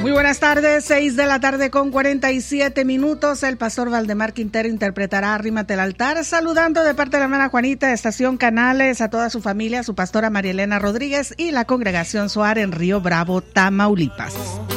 Muy buenas tardes, 6 de la tarde con 47 minutos. El pastor Valdemar Quintero interpretará Arrímate al altar, saludando de parte de la hermana Juanita de Estación Canales a toda su familia, su pastora María Elena Rodríguez y la congregación Suárez en Río Bravo, Tamaulipas.